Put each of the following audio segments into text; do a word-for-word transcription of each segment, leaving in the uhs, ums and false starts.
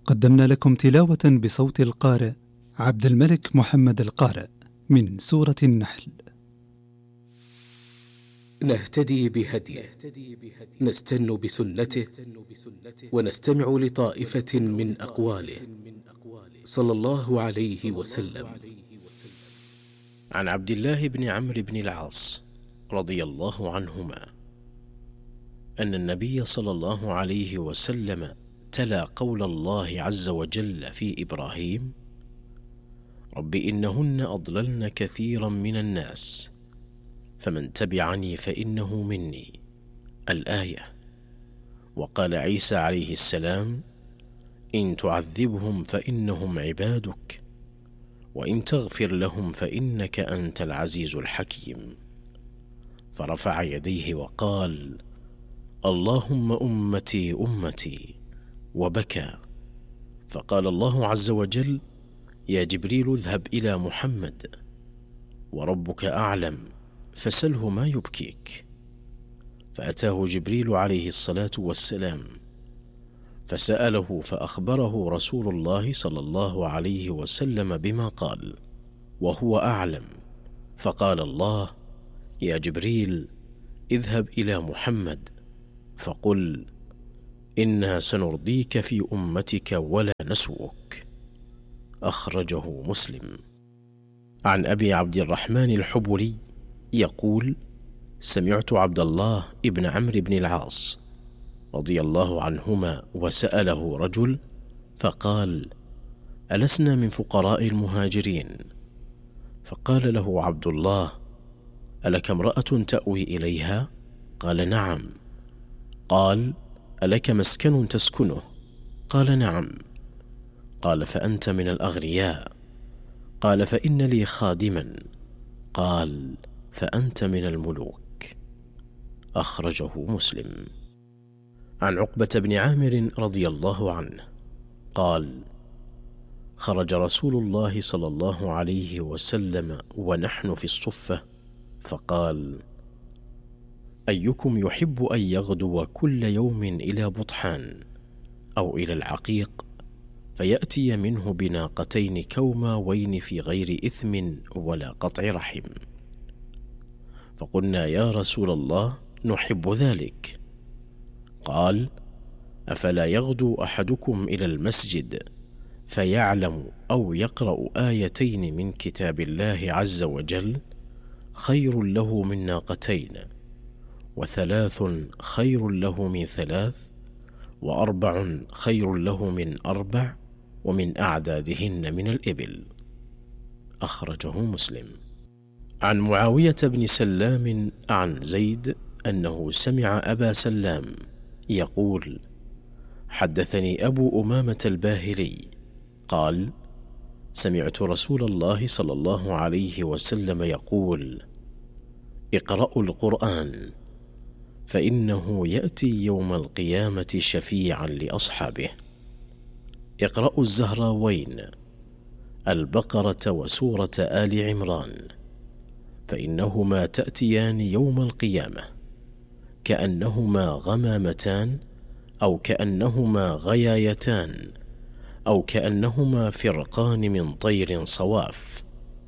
قدمنا لكم تلاوة بصوت القارئ عبد الملك محمد القارئ من سورة النحل. نهتدي بهديه، نستن بسنته، ونستمع لطائفة من أقواله صلى الله عليه وسلم. عن عبد الله بن عمرو بن العاص رضي الله عنهما أن النبي صلى الله عليه وسلم تلا قول الله عز وجل في إبراهيم: رب إنهن أضللن كثيرا من الناس فمن تبعني فإنه مني، الآية. وقال عيسى عليه السلام: إن تعذبهم فإنهم عبادك وإن تغفر لهم فإنك أنت العزيز الحكيم. فرفع يديه وقال: اللهم أمتي أمتي، وبكى. فقال الله عز وجل: يا جبريل اذهب إلى محمد وربك أعلم فسله ما يبكيك. فأتاه جبريل عليه الصلاة والسلام فسأله، فأخبره رسول الله صلى الله عليه وسلم بما قال وهو أعلم. فقال الله: يا جبريل اذهب إلى محمد فقل: إنا سنرضيك في أمتك ولا نسوك. أخرجه مسلم. عن أبي عبد الرحمن الحبري يقول: سمعت عبد الله ابن عمرو بن العاص رضي الله عنهما وسأله رجل فقال: ألسنا من فقراء المهاجرين؟ فقال له عبد الله: ألك امرأة تأوي إليها؟ قال: نعم. قال: ألك مسكن تسكنه؟ قال: نعم. قال: فأنت من الأغنياء؟ قال: فإن لي خادما. قال: فأنت من الملوك. أخرجه مسلم. عن عقبة بن عامر رضي الله عنه قال: خرج رسول الله صلى الله عليه وسلم ونحن في الصفة فقال: أيكم يحب أن يغدو كل يوم إلى بطحان أو إلى العقيق فيأتي منه بناقتين كوماوين في غير إثم ولا قطع رحم؟ فقلنا: يا رسول الله نحب ذلك. قال: أفلا يغدو أحدكم إلى المسجد فيعلم أو يقرأ آيتين من كتاب الله عز وجل خير له من ناقتين، وثلاث خير له من ثلاث، وأربع خير له من أربع، ومن أعدادهن من الإبل. أخرجه مسلم. عن معاوية بن سلام عن زيد أنه سمع أبا سلام يقول: حدثني أبو أمامة الباهلي قال: سمعت رسول الله صلى الله عليه وسلم يقول: اقرأوا القرآن فإنه يأتي يوم القيامة شفيعا لأصحابه. اقرأوا الزهراوين، البقرة وسورة آل عمران، فإنهما تأتيان يوم القيامة كأنهما غمامتان أو كأنهما غيايتان أو كأنهما فرقان من طير صواف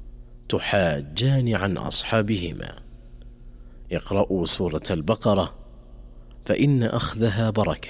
تحاجان عن أصحابهما. اقرأوا سورة البقرة فإن أخذها بركة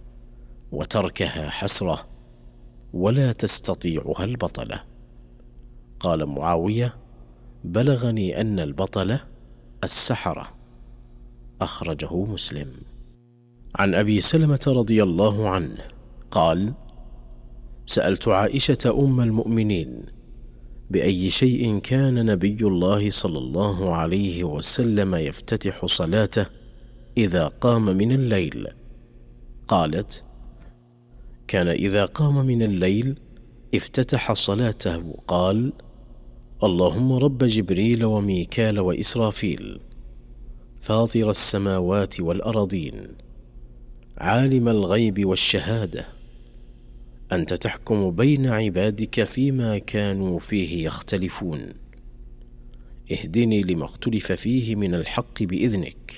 وتركها حسرة ولا تستطيعها البطلة. قال معاوية: بلغني أن البطلة السحرة. أخرجه مسلم. عن أبي سلمة رضي الله عنه قال: سألت عائشة أم المؤمنين بأي شيء كان نبي الله صلى الله عليه وسلم يفتتح صلاته إذا قام من الليل؟ قالت: كان إذا قام من الليل افتتح صلاته قال: اللهم رب جبريل وميكال وإسرافيل فاطر السماوات والأرضين عالم الغيب والشهادة أنت تحكم بين عبادك فيما كانوا فيه يختلفون، اهدني لما اختلف فيه من الحق بإذنك،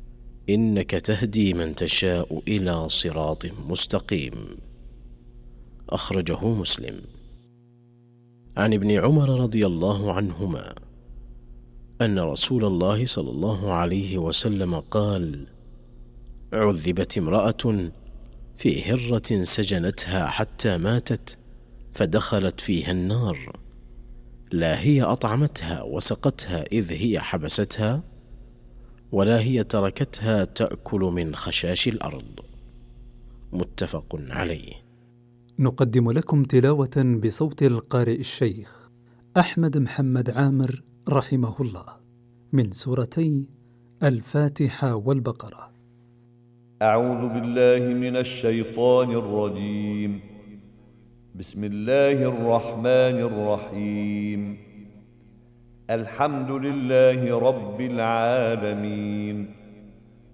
إنك تهدي من تشاء إلى صراط مستقيم. أخرجه مسلم. عن ابن عمر رضي الله عنهما أن رسول الله صلى الله عليه وسلم قال: عذبت امرأة في هرة سجنتها حتى ماتت فدخلت فيها النار، لا هي أطعمتها وسقتها إذ هي حبستها، ولا هي تركتها تأكل من خشاش الأرض. متفق عليه. نقدم لكم تلاوة بصوت القارئ الشيخ أحمد محمد عامر رحمه الله من سورتي الفاتحة والبقرة. أعوذ بالله من الشيطان الرجيم. بسم الله الرحمن الرحيم. الحمد لله رب العالمين.